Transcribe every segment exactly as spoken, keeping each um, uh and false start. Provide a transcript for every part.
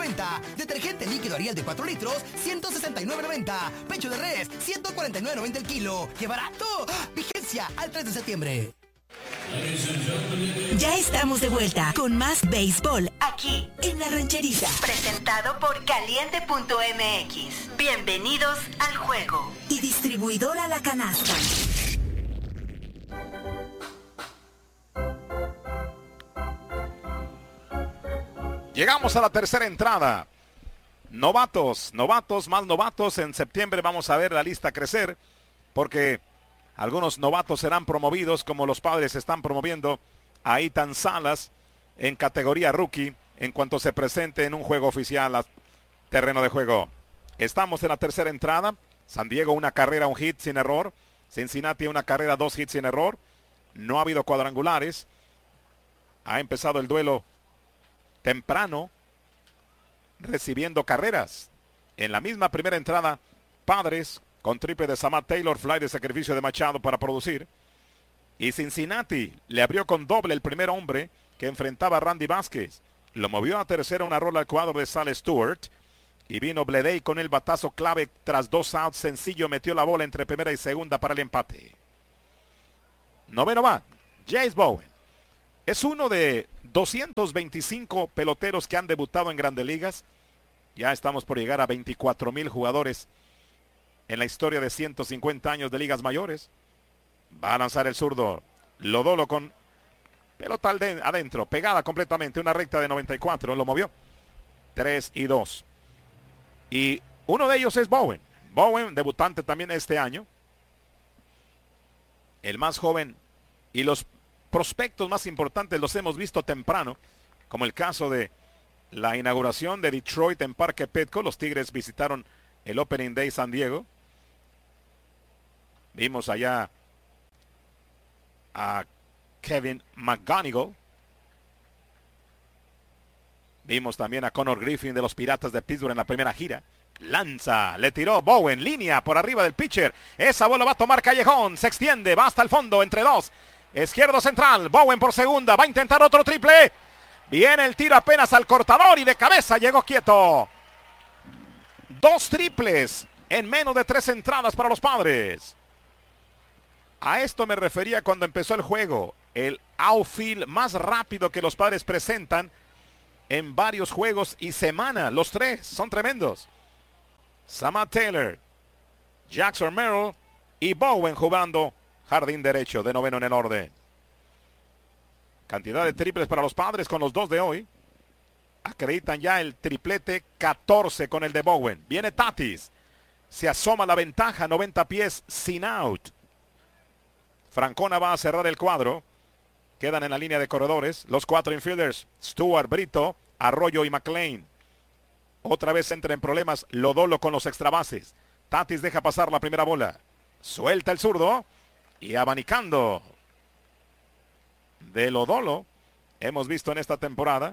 noventa. Detergente líquido Ariel de cuatro litros, ciento sesenta y nueve noventa. Pecho de res, ciento cuarenta y nueve noventa el kilo. ¡Qué barato! Vigencia al tres de septiembre. Ya estamos de vuelta con más béisbol aquí en La Rancherita. Presentado por Caliente punto M X. Bienvenidos al juego. Y distribuidora La Canasta. Llegamos a la tercera entrada. Novatos, novatos, más novatos. En septiembre vamos a ver la lista crecer porque algunos novatos serán promovidos, como los Padres están promoviendo a Ethan Salas en categoría rookie en cuanto se presente en un juego oficial a terreno de juego. Estamos en la tercera entrada. San Diego una carrera, un hit sin error. Cincinnati una carrera, dos hits sin error. No ha habido cuadrangulares. Ha empezado el duelo temprano, recibiendo carreras. En la misma primera entrada, Padres con triple de Samad Taylor, fly de sacrificio de Machado para producir. Y Cincinnati le abrió con doble el primer hombre que enfrentaba a Randy Vázquez. Lo movió a tercera, una rola al cuadro de Sal Stewart. Y vino Bleday con el batazo clave tras dos outs. Sencillo, metió la bola entre primera y segunda para el empate. Noveno va, Jace Bowen. Es uno de doscientos veinticinco peloteros que han debutado en Grandes Ligas. Ya estamos por llegar a veinticuatro mil jugadores en la historia de ciento cincuenta años de ligas mayores. Va a lanzar el zurdo. Lodolo con pelota adentro, pegada completamente, una recta de noventa y cuatro, lo movió. tres y dos. Y uno de ellos es Bowen. Bowen, debutante también este año. El más joven y los prospectos más importantes los hemos visto temprano, como el caso de la inauguración de Detroit en Parque Petco. Los Tigres visitaron el Opening Day San Diego. Vimos allá a Kevin McGonigal. Vimos también a Connor Griffin de los Piratas de Pittsburgh en la primera gira. Lanza, le tiró Bowen, línea por arriba del pitcher. Esa bola va a tomar Callejón, se extiende, va hasta el fondo, entre dos. Izquierdo central, Bowen por segunda, va a intentar otro triple. Viene el tiro apenas al cortador y de cabeza llegó quieto. Dos triples en menos de tres entradas para los Padres. A esto me refería cuando empezó el juego. El outfield más rápido que los Padres presentan en varios juegos y semana. Los tres son tremendos. Samad Taylor, Jackson Merrill y Bowen jugando jardín derecho de noveno en el orden. Cantidad de triples para los Padres con los dos de hoy. Acreditan ya el triplete catorce con el de Bowen. Viene Tatis. Se asoma la ventaja, noventa pies sin out. Francona va a cerrar el cuadro. Quedan en la línea de corredores los cuatro infielders. Stewart, Brito, Arroyo y McLean. Otra vez entra en problemas Lodolo con los extrabases. Tatis deja pasar la primera bola. Suelta el zurdo. Y abanicando de Lodolo, hemos visto en esta temporada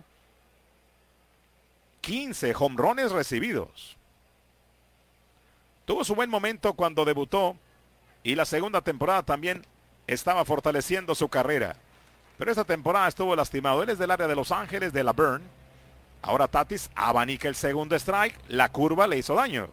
quince jonrones recibidos. Tuvo su buen momento cuando debutó y la segunda temporada también estaba fortaleciendo su carrera. Pero esta temporada estuvo lastimado. Él es del área de Los Ángeles, de la Burn. Ahora Tatis abanica el segundo strike. La curva le hizo daño.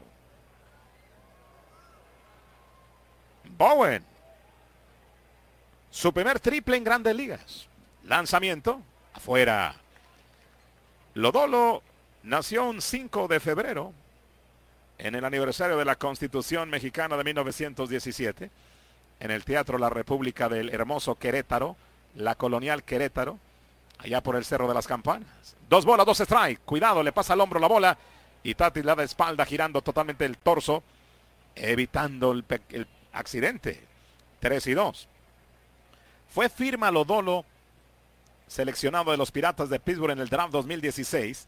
Bowen. Su primer triple en Grandes Ligas. Lanzamiento. Afuera. Lodolo nació un cinco de febrero. En el aniversario de la Constitución Mexicana de mil novecientos diecisiete. En el Teatro La República del hermoso Querétaro. La Colonial Querétaro. Allá por el Cerro de las Campanas. Dos bolas, dos strike. Cuidado, le pasa al hombro la bola. Y Tatis la da espalda girando totalmente el torso. Evitando el, el accidente. tres y dos. Fue firma Lodolo, seleccionado de los Piratas de Pittsburgh en el draft dos mil dieciséis.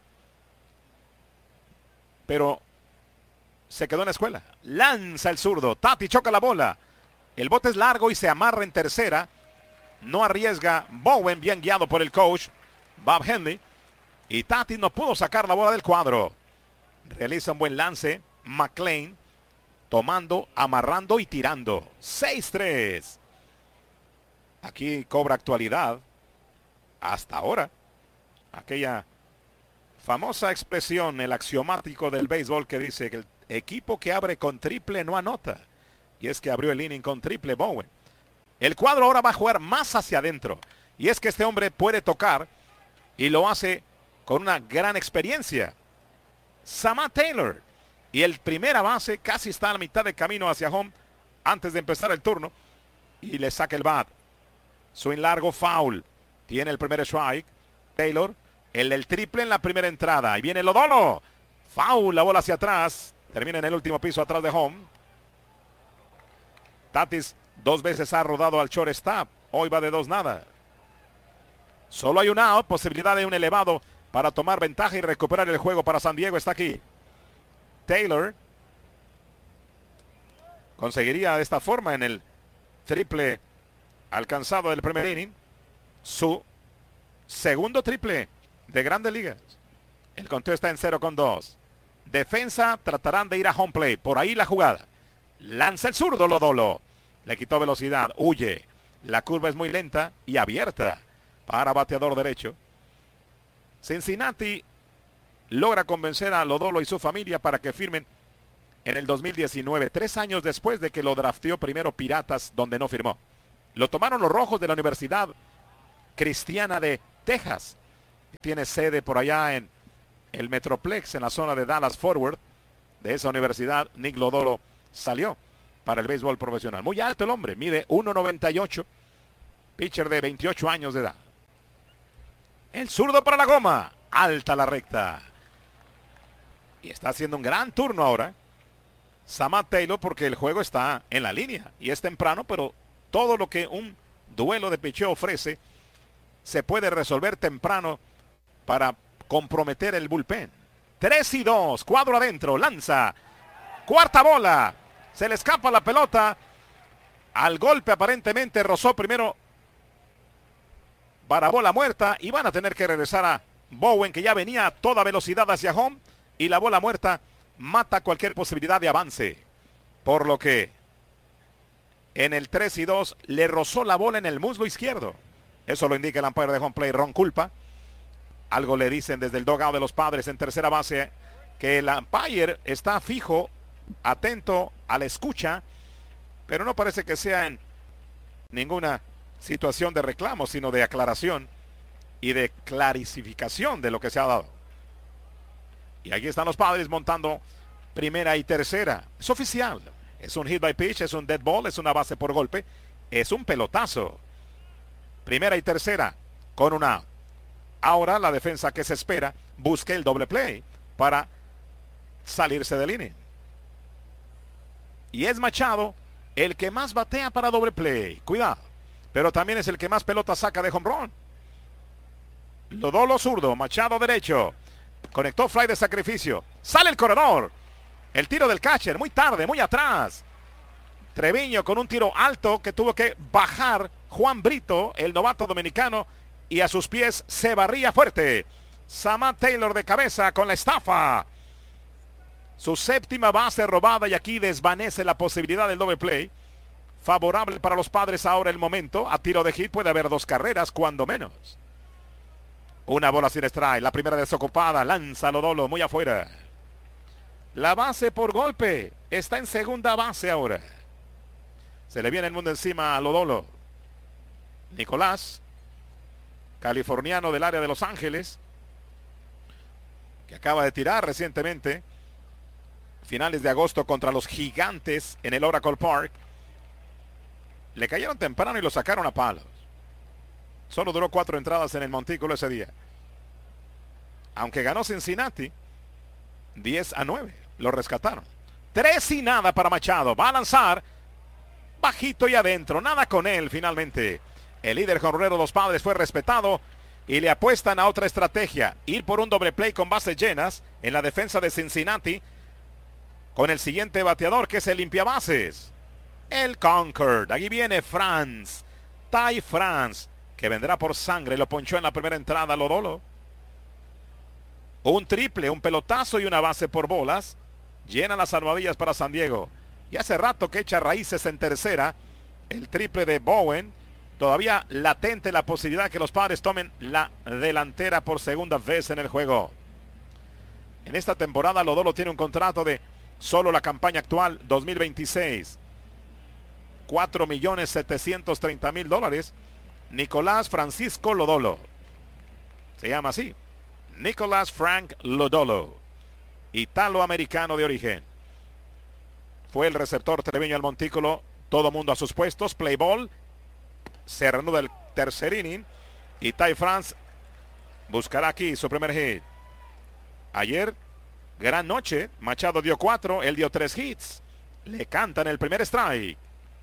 Pero se quedó en la escuela. Lanza el zurdo. Tatis choca la bola. El bote es largo y se amarra en tercera. No arriesga. Bowen, bien guiado por el coach Bob Henley. Y Tatis no pudo sacar la bola del cuadro. Realiza un buen lance. McLean tomando, amarrando y tirando. seis tres. Aquí cobra actualidad. Hasta ahora. Aquella Famosa expresión, el axiomático del béisbol que dice que el equipo que abre con triple no anota. Y es que abrió el inning con triple Bowen. El cuadro ahora va a jugar más hacia adentro. Y es que este hombre puede tocar y lo hace con una gran experiencia. Samad Taylor. Y el primera base casi está a la mitad de camino hacia home antes de empezar el turno. Y le saca el bat. Swing largo, foul. Tiene el primer strike. Taylor. El del triple en la primera entrada. Y viene Lodolo. Foul, la bola hacia atrás. Termina en el último piso atrás de home. Tatis dos veces ha rodado al shortstop. Hoy va de dos nada. Solo hay un out. Posibilidad de un elevado para tomar ventaja y recuperar el juego para San Diego. Está aquí. Taylor conseguiría de esta forma en el triple alcanzado del primer inning su segundo triple de Grandes Ligas. El conteo está en cero con dos. Defensa tratarán de ir a home plate. Por ahí la jugada. Lanza el zurdo Lodolo. Le quitó velocidad. Huye. La curva es muy lenta y abierta para bateador derecho. Cincinnati logra convencer a Lodolo y su familia para que firmen en el dos mil diecinueve, tres años después de que lo drafteó primero Piratas, donde no firmó. Lo tomaron los Rojos de la Universidad Cristiana de Texas. Tiene sede por allá en el Metroplex, en la zona de Dallas Forward. De esa universidad, Nick Lodolo salió para el béisbol profesional. Muy alto el hombre, mide uno noventa y ocho, pitcher de veintiocho años de edad. El zurdo para la goma, alta la recta. Y está haciendo un gran turno ahora Samad Taylor, porque el juego está en la línea y es temprano, pero todo lo que un duelo de picheo ofrece se puede resolver temprano para comprometer el bullpen. tres y dos, cuadro adentro, lanza, cuarta bola, se le escapa la pelota, al golpe aparentemente rozó primero para bola muerta y van a tener que regresar a Bowen, que ya venía a toda velocidad hacia home, y la bola muerta mata cualquier posibilidad de avance, por lo que en el tres y dos le rozó la bola en el muslo izquierdo. Eso lo indica el umpire de home play, Ron Culpa. Algo le dicen desde el dugout de los Padres en tercera base, que el umpire está fijo, atento a la escucha, pero no parece que sea en ninguna situación de reclamo, sino de aclaración y de clarificación de lo que se ha dado. Y aquí están los Padres montando primera y tercera. Es oficial. Es un hit by pitch, es un dead ball, es una base por golpe, es un pelotazo. Primera y tercera con una. Ahora la defensa que se espera busque el doble play para salirse del inning. Y es Machado el que más batea para doble play. Cuidado. Pero también es el que más pelota saca de home run. Lodolo zurdo, Machado derecho. Conectó fly de sacrificio. Sale el corredor. El tiro del catcher, muy tarde, muy atrás. Treviño con un tiro alto que tuvo que bajar Juan Brito, el novato dominicano, y a sus pies se barría fuerte. Samad Taylor de cabeza con la estafa. Su séptima base robada y aquí desvanece la posibilidad del doble play. Favorable para los Padres ahora el momento. A tiro de hit puede haber dos carreras, cuando menos. Una bola sin strike, la primera desocupada, lanza Lodolo muy afuera. La base por golpe está en segunda base ahora. Se le viene el mundo encima a Lodolo. Nicolás, californiano del área de Los Ángeles, que acaba de tirar recientemente, finales de agosto contra los Gigantes en el Oracle Park. Le cayeron temprano y lo sacaron a palos. Solo duró cuatro entradas en el montículo ese día. Aunque ganó Cincinnati diez a nueve. Lo rescataron. Tres y nada para Machado. Va a lanzar bajito y adentro. Nada con él finalmente. El líder jonronero de los Padres fue respetado y le apuestan a otra estrategia. Ir por un doble play con bases llenas en la defensa de Cincinnati con el siguiente bateador, que es el limpiabases, el Concord. Aquí viene Franz. Ty France, que vendrá por sangre. Lo ponchó en la primera entrada Lodolo. Un triple, un pelotazo y una base por bolas. Llena las almohadillas para San Diego. Y hace rato que echa raíces en tercera. El triple de Bowen. Todavía latente la posibilidad que los Padres tomen la delantera por segunda vez en el juego. En esta temporada Lodolo tiene un contrato de solo la campaña actual dos mil veintiséis. cuatro millones setecientos treinta mil dólares. Nicolás Francisco Lodolo. Se llama así. Nicolás Frank Lodolo. Italoamericano de origen. Fue el receptor trebeño al montículo. Todo mundo a sus puestos. Play ball. Se reanuda el tercer inning. Y Ty France buscará aquí su primer hit. Ayer, gran noche. Machado dio cuatro. Él dio tres hits. Le cantan el primer strike.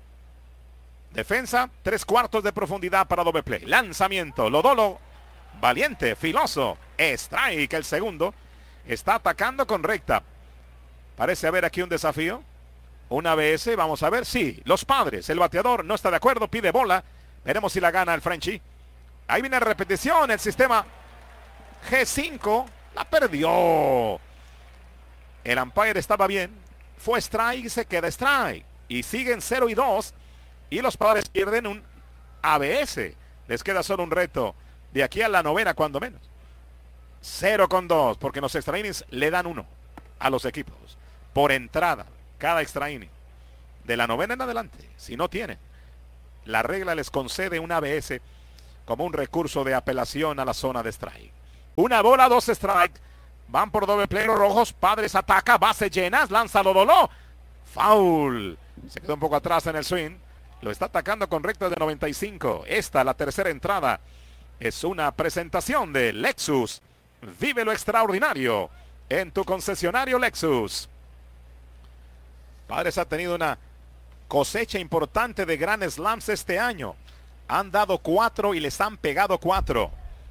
Defensa, tres cuartos de profundidad para doble play. Lanzamiento. Lodolo. Valiente, filoso. Strike el segundo. Está atacando con recta. Parece haber aquí un desafío. Una A B S, vamos a ver. Sí, los Padres. El bateador no está de acuerdo, pide bola. Veremos si la gana el Frenchie. Ahí viene la repetición. El sistema G cinco la perdió. El umpire estaba bien. Fue strike y se queda strike. Y siguen cero y dos. Y los Padres pierden un A B S. Les queda solo un reto de aquí a la novena cuando menos. cero con dos, porque en los extra innings le dan uno a los equipos. Por entrada, cada extra inning. De la novena en adelante, si no tienen, la regla les concede un A B S como un recurso de apelación a la zona de strike. Una bola, dos strike. Van por doble play los rojos. Padres ataca, base llenas, lanza Lodolo. Foul. Se quedó un poco atrás en el swing. Lo está atacando con recta de noventa y cinco. Esta, la tercera entrada, es una presentación de Lexus. Vive lo extraordinario en tu concesionario Lexus. Padres ha tenido una cosecha importante de gran slams este año. Han dado cuatro y les han pegado cuatro.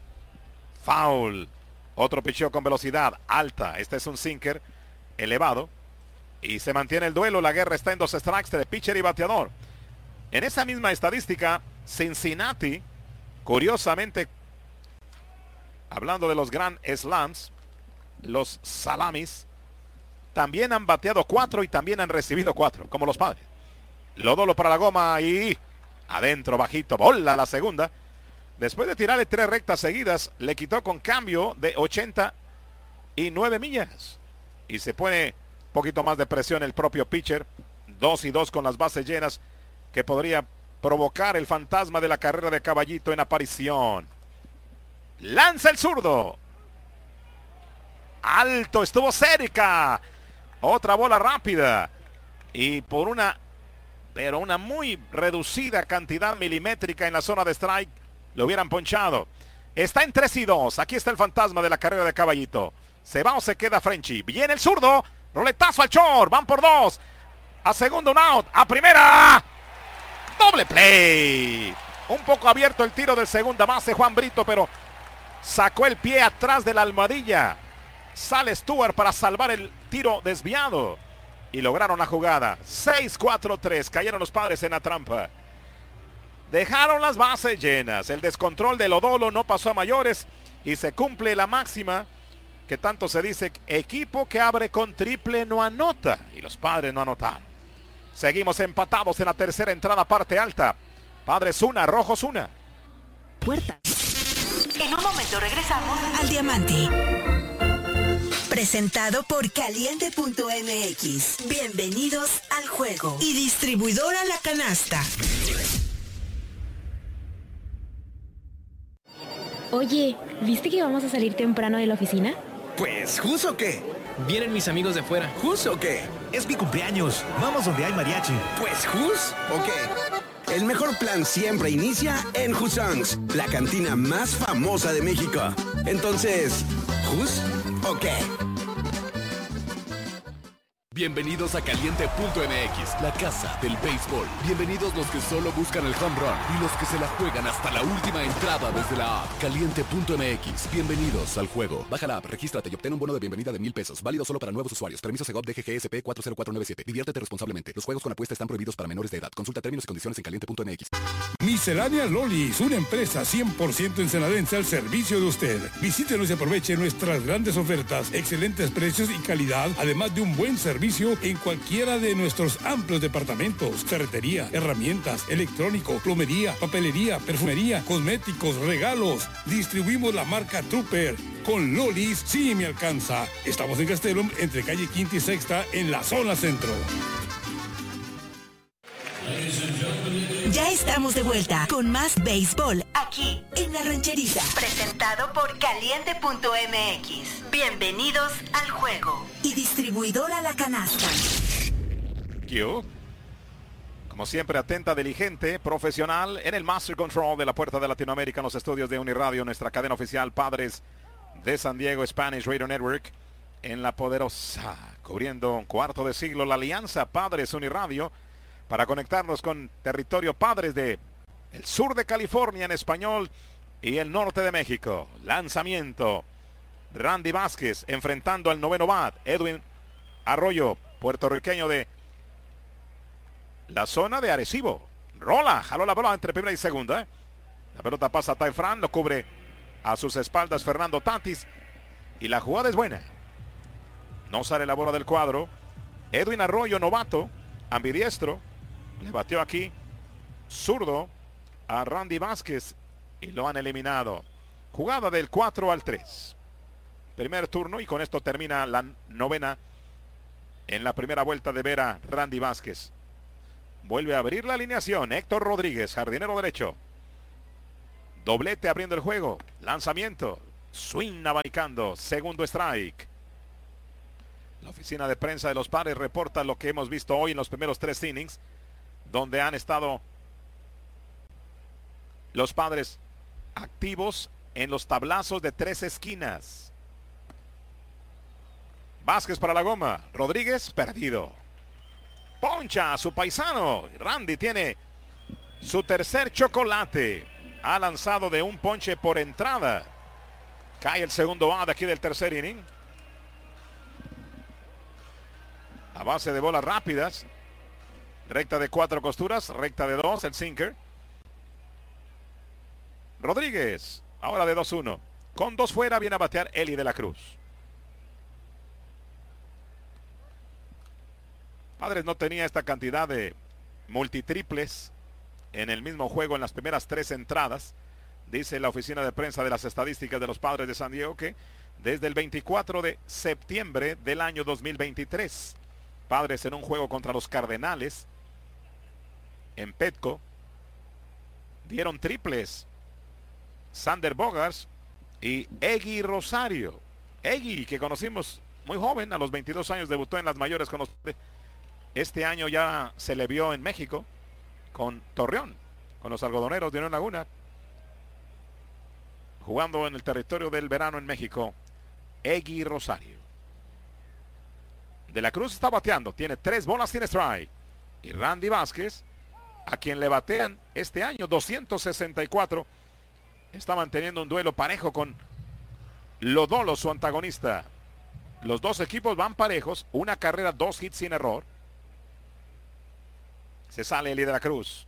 Foul. Otro picheo con velocidad alta. Este es un sinker elevado. Y se mantiene el duelo. La guerra está en dos strikes de pitcher y bateador. En esa misma estadística, Cincinnati, curiosamente, hablando de los Grand Slams, los salamis, también han bateado cuatro y también han recibido cuatro, como los Padres. Lodolo para la goma y adentro, bajito, bola la segunda. Después de tirarle tres rectas seguidas, le quitó con cambio de ochenta y nueve millas. Y se pone un poquito más de presión el propio pitcher. Dos y dos con las bases llenas, que podría provocar el fantasma de la carrera de Caballito en aparición. Lanza el zurdo. Alto, estuvo cerca. Otra bola rápida. Y por una, pero una muy reducida cantidad milimétrica en la zona de strike, lo hubieran ponchado. Está en tres y dos. Aquí está el fantasma de la carrera de Caballito. ¿Se va o se queda Frenchie? Viene el zurdo. Roletazo al short. Van por dos. A segundo, un out. A primera. Doble play. Un poco abierto el tiro del segunda base Juan Brito, pero sacó el pie atrás de la almohadilla. Sale Stewart para salvar el tiro desviado. Y lograron la jugada. seis cuatro tres. Cayeron los Padres en la trampa. Dejaron las bases llenas. El descontrol de Lodolo no pasó a mayores. Y se cumple la máxima que tanto se dice: equipo que abre con triple no anota. Y los Padres no anotaron. Seguimos empatados en la tercera entrada, parte alta. Padres una, Rojos una. Puerta. En un momento regresamos al Diamante. Presentado por Caliente punto M X. Bienvenidos al juego. Y distribuidora La Canasta. Oye, ¿viste que vamos a salir temprano de la oficina? Pues, ¿jus o qué? Vienen mis amigos de fuera. ¿Jus o qué? Es mi cumpleaños. Vamos donde hay mariachi. Pues, ¿jus o qué? El mejor plan siempre inicia en Husson's, la cantina más famosa de México. Entonces, ¿jus o qué? Bienvenidos a Caliente punto M X, la casa del béisbol. Bienvenidos los que solo buscan el home run y los que se la juegan hasta la última entrada desde la app. Caliente punto M X, bienvenidos al juego. Baja la app, regístrate y obtén un bono de bienvenida de mil pesos. Válido solo para nuevos usuarios. Permiso Segov D G G S P cuatro cero cuatro nueve siete. Diviértete responsablemente. Los juegos con apuesta están prohibidos para menores de edad. Consulta términos y condiciones en Caliente punto M X. Miscelánea Lolis, una empresa cien por ciento ensenadense al servicio de usted. Visítenos y aproveche nuestras grandes ofertas, excelentes precios y calidad, además de un buen servicio en cualquiera de nuestros amplios departamentos: ferretería, herramientas, electrónico, plomería, papelería, perfumería, cosméticos, regalos. Distribuimos la marca Trooper Con Lolis sí me alcanza. Estamos en Gastelum, entre calle Quinta y Sexta, en la zona centro. Ya estamos de vuelta con más béisbol aquí en La Rancherita. Presentado por Caliente punto M X. Bienvenidos al juego. Y distribuidora La Canasta. Q. Como siempre, atenta, diligente, profesional en el Master Control de la Puerta de Latinoamérica en los estudios de Uniradio, nuestra cadena oficial Padres de San Diego Spanish Radio Network, en la poderosa, cubriendo un cuarto de siglo, la alianza Padres Uniradio, para conectarnos con territorio Padres de el sur de California en español y el norte de México. Lanzamiento, Randy Vázquez enfrentando al noveno bat, Edwin Arroyo, puertorriqueño de la zona de Arecibo. Rola, jaló la bola entre primera y segunda. La pelota pasa a Ty Fran, lo cubre a sus espaldas Fernando Tatis y la jugada es buena. No sale la bola del cuadro. Edwin Arroyo, novato, ambidiestro, le batió aquí zurdo a Randy Vázquez y lo han eliminado. Jugada del cuatro al tres. Primer turno y con esto termina la novena en la primera vuelta de ver a Randy Vázquez. Vuelve a abrir la alineación Héctor Rodríguez, jardinero derecho. Doblete abriendo el juego. Lanzamiento. Swing abanicando. Segundo strike. La oficina de prensa de los Padres reporta lo que hemos visto hoy en los primeros tres innings, donde han estado los Padres activos en los tablazos de tres esquinas. Vázquez para la goma. Rodríguez perdido. Poncha a su paisano. Randy tiene su tercer chocolate. Ha lanzado de un ponche por entrada. Cae el segundo out aquí del tercer inning. A base de bolas rápidas. Recta de cuatro costuras, recta de dos, el sinker. Rodríguez, ahora de dos uno. Con dos fuera viene a batear Eli de la Cruz. Padres no tenía esta cantidad de multitriples en el mismo juego en las primeras tres entradas. Dice la oficina de prensa de las estadísticas de los Padres de San Diego que desde el veinticuatro de septiembre del año dos mil veintitrés, Padres en un juego contra los Cardenales en Petco dieron triples. Sander Bogaerts y Eggy Rosario. Eggy, que conocimos muy joven, a los veintidós años debutó en las mayores con los... Este año ya se le vio en México con Torreón, con los algodoneros de Unión Laguna, jugando en el territorio del verano en México. Eggy Rosario. De la Cruz está bateando, tiene tres bolas sin strike. Y Randy Vázquez, a quien le batean este año doscientos sesenta y cuatro, está manteniendo un duelo parejo con Lodolo, su antagonista. Los dos equipos van parejos, una carrera, dos hits sin error. Se sale Eli de la Cruz.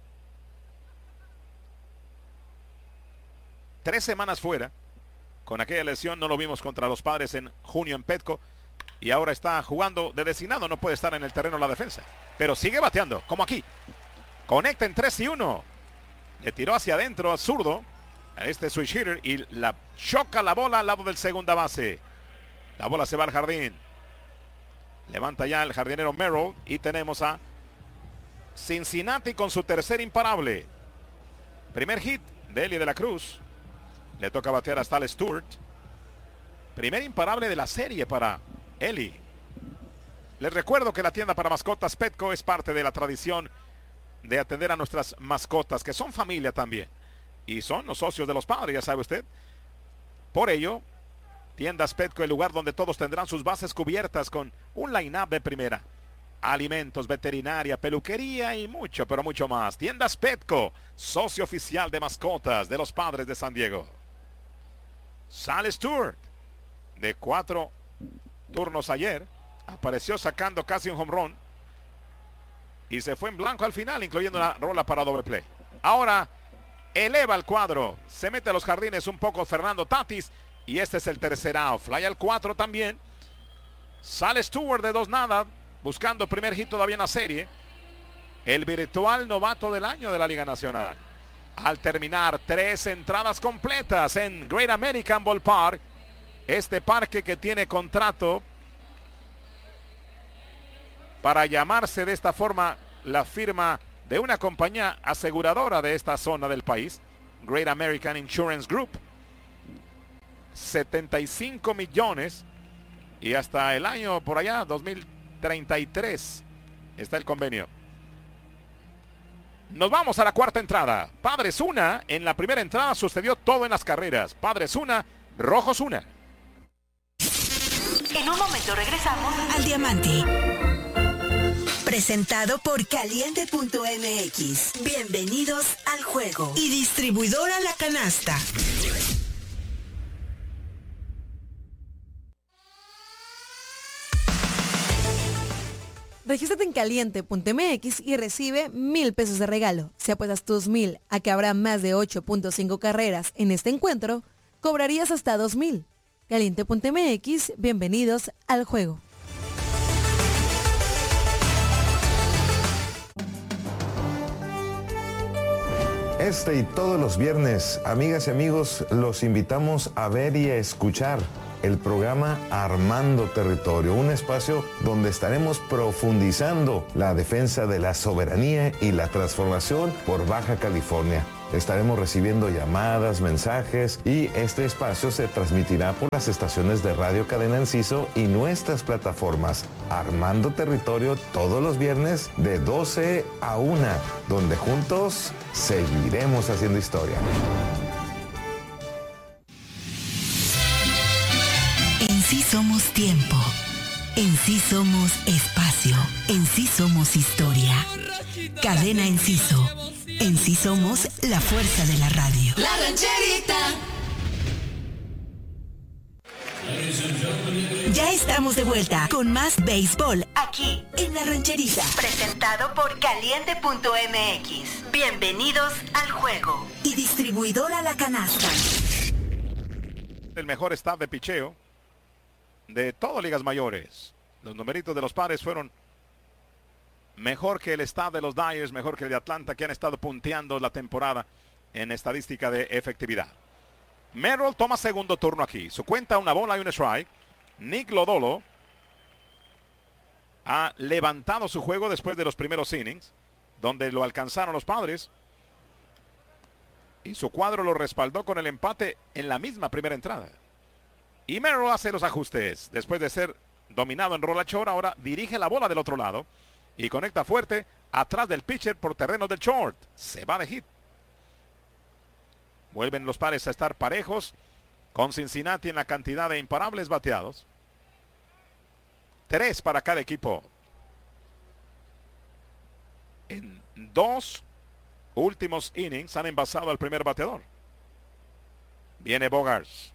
Tres semanas fuera. Con aquella lesión no lo vimos contra los Padres en junio en Petco. Y ahora está jugando de designado. No puede estar en el terreno de la defensa. Pero sigue bateando, como aquí. Conecta en tres y uno. Le tiró hacia adentro a zurdo. A este switch hitter. Y la choca la bola al lado del segunda base. La bola se va al jardín. Levanta ya el jardinero Merrill. Y tenemos a Cincinnati con su tercer imparable. Primer hit de Eli de la Cruz. Le toca batear hasta el Stewart. Primer imparable de la serie para Eli. Les recuerdo que la tienda para mascotas Petco es parte de la tradición de atender a nuestras mascotas, que son familia también. Y son los socios de los Padres, ya sabe usted. Por ello, tiendas Petco, el lugar donde todos tendrán sus bases cubiertas con un line-up de primera. Alimentos, veterinaria, peluquería y mucho, pero mucho más. Tiendas Petco, socio oficial de mascotas de los Padres de San Diego. Sale Stewart, de cuatro turnos ayer, apareció sacando casi un home run y se fue en blanco al final, incluyendo una rola para doble play. Ahora eleva el cuadro, se mete a los jardines un poco Fernando Tatis y este es el tercer out. Fly al cuatro también. Sale Stewart de dos nada, buscando primer hit todavía en la serie. El virtual novato del año de la Liga Nacional. Al terminar tres entradas completas en Great American Ballpark, Este parque que tiene contrato para llamarse de esta forma la firma de una compañía aseguradora de esta zona del país, Great American Insurance Group. setenta y cinco millones y hasta el año por allá, dos mil treinta y tres, está el convenio. Nos vamos a la cuarta entrada. Padres una, en la primera entrada sucedió todo en las carreras. Padres una, Rojos una. En un momento regresamos al Diamante. Presentado por Caliente punto M X. Bienvenidos al juego. Y distribuidora La Canasta. Regístrate en Caliente punto M X y recibe mil pesos de regalo. Si apuestas tus mil a que habrá más de ocho punto cinco carreras en este encuentro, cobrarías hasta dos mil. Caliente punto M X, bienvenidos al juego. Este y todos los viernes, amigas y amigos, los invitamos a ver y a escuchar el programa Armando Territorio, un espacio donde estaremos profundizando la defensa de la soberanía y la transformación por Baja California. Estaremos recibiendo llamadas, mensajes y este espacio se transmitirá por las estaciones de Radio Cadena Enciso y nuestras plataformas Armando Territorio todos los viernes de doce a una, donde juntos seguiremos haciendo historia. En sí somos tiempo, en sí somos espacio, en sí somos historia. Cadena Enciso, en sí somos la fuerza de la radio. La Rancherita. Ya estamos de vuelta con más béisbol aquí en La Rancherita. Presentado por Caliente punto M X. Bienvenidos al juego. Y distribuidora La Canasta. El mejor staff de picheo de todas ligas mayores. Los numeritos de los Padres fueron mejor que el staff de los Dyers, mejor que el de Atlanta, que han estado punteando la temporada en estadística de efectividad. Merrill toma segundo turno aquí. Su cuenta, una bola y un strike. Nick Lodolo ha levantado su juego después de los primeros innings, donde lo alcanzaron los Padres. Y su cuadro lo respaldó con el empate en la misma primera entrada. Y Merrill hace los ajustes. Después de ser dominado en rolachor, ahora dirige la bola del otro lado y conecta fuerte atrás del pitcher por terreno del short. Se va de hit. Vuelven los Padres a estar parejos con Cincinnati en la cantidad de imparables bateados. Tres para cada equipo. En dos últimos innings han envasado al primer bateador. Viene Bogaerts.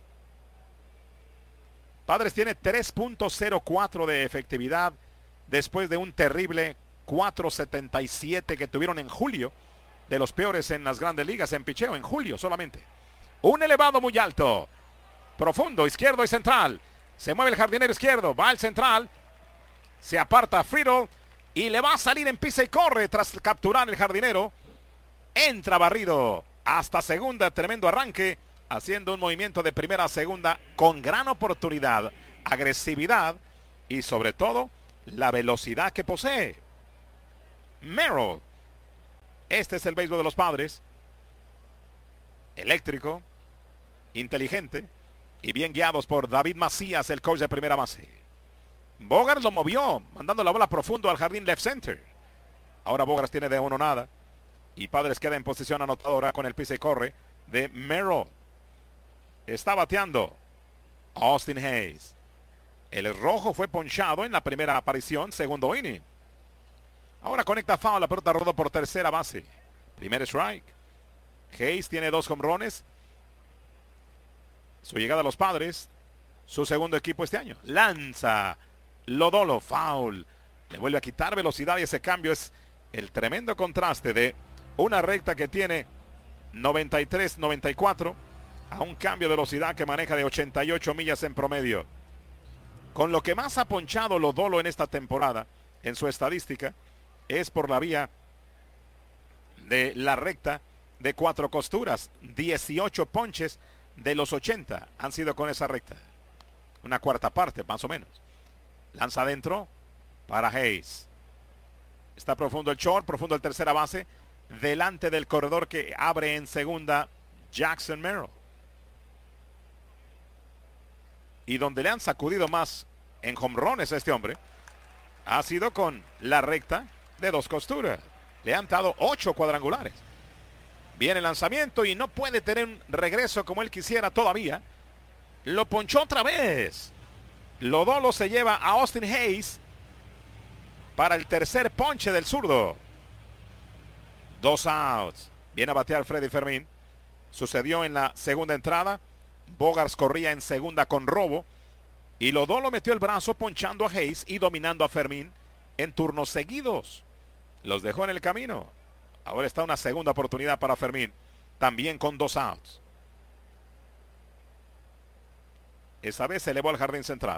Padres tiene tres punto cero cuatro de efectividad después de un terrible cuatro setenta y siete que tuvieron en julio, de los peores en las grandes ligas en picheo, en julio solamente. Un elevado muy alto, profundo, izquierdo y central. Se mueve el jardinero izquierdo, va al central, se aparta Friedel y le va a salir en pisa y corre tras capturar el jardinero. Entra barrido hasta segunda, tremendo arranque, haciendo un movimiento de primera a segunda con gran oportunidad, agresividad y sobre todo la velocidad que posee. Merrill. Este es el béisbol de los Padres. Eléctrico, inteligente y bien guiados por David Macías, el coach de primera base. Bogaerts lo movió, mandando la bola profundo al jardín left center. Ahora Bogaerts tiene de uno nada y Padres queda en posición anotadora con el pisa y corre de Merrill. Está bateando Austin Hayes. El rojo fue ponchado en la primera aparición, segundo inning. Ahora conecta foul, la pelota rodó por tercera base. Primer strike. Hayes tiene dos jonrones. Su llegada a los Padres, su segundo equipo este año. Lanza Lodolo, foul. Le vuelve a quitar velocidad y ese cambio es el tremendo contraste de una recta que tiene noventa y tres noventa y cuatro a un cambio de velocidad que maneja de ochenta y ocho millas en promedio. Con lo que más ha ponchado Lodolo en esta temporada, en su estadística, es por la vía de la recta de cuatro costuras. dieciocho ponches de los ochenta han sido con esa recta. una cuarta parte más o menos. Lanza adentro para Hayes. Está profundo el short, profundo el tercera base, delante del corredor que abre en segunda Jackson Merrill. Y donde le han sacudido más en home runs a este hombre ha sido con la recta de dos costuras. Le han dado ocho cuadrangulares. Viene el lanzamiento y no puede tener un regreso como él quisiera todavía. Lo ponchó otra vez. Lodolo se lleva a Austin Hayes para el tercer ponche del zurdo. Dos outs. Viene a batear Freddy Fermín. Sucedió en la segunda entrada. Bogaerts corría en segunda con robo. Y Lodolo metió el brazo ponchando a Hayes y dominando a Fermín en turnos seguidos. Los dejó en el camino. Ahora está una segunda oportunidad para Fermín. También con dos outs. Esa vez se elevó al jardín central.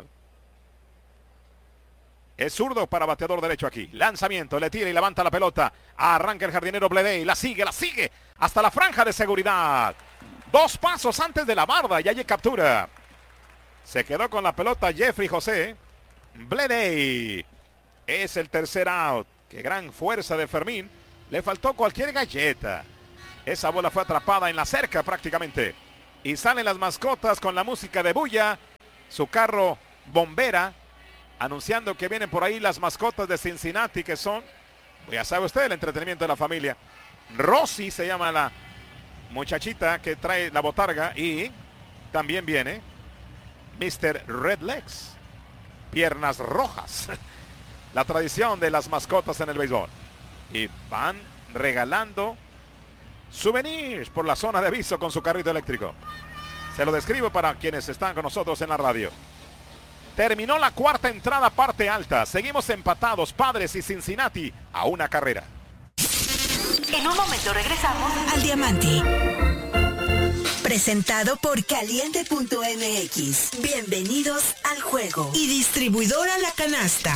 Es zurdo para bateador derecho aquí. Lanzamiento, le tira y levanta la pelota. Arranca el jardinero Bleday. La sigue, la sigue. Hasta la franja de seguridad. Dos pasos antes de la barda y allí captura. Se quedó con la pelota Jeffrey José. Bleday. Es el tercer out. Qué gran fuerza de Fermín. Le faltó cualquier galleta. Esa bola fue atrapada en la cerca prácticamente. Y salen las mascotas con la música de bulla. Su carro bombera. Anunciando que vienen por ahí las mascotas de Cincinnati, que son, ya sabe usted, el entretenimiento de la familia. Rosy se llama la muchachita que trae la botarga. Y también viene mister Red Legs. Piernas rojas. La tradición de las mascotas en el béisbol. Y van regalando souvenirs por la zona de aviso con su carrito eléctrico. Se lo describo para quienes están con nosotros en la radio. Terminó la cuarta entrada, parte alta. Seguimos empatados, Padres y Cincinnati, a una carrera. En un momento regresamos al Diamante. Presentado por Caliente punto M X. Bienvenidos al juego. Y distribuidora La Canasta.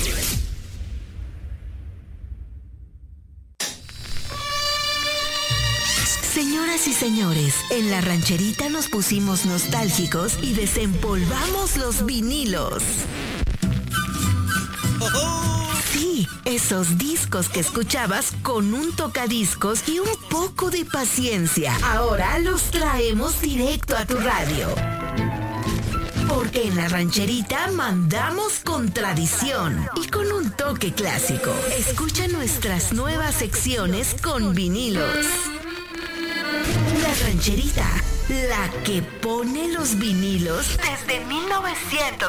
Señoras y señores, en La Rancherita nos pusimos nostálgicos y desempolvamos los vinilos. Sí, esos discos que escuchabas con un tocadiscos y un poco de paciencia. Ahora los traemos directo a tu radio. Porque en La Rancherita mandamos con tradición y con un toque clásico. Escucha nuestras nuevas secciones con vinilos. La Rancherita, la que pone los vinilos desde mil novecientos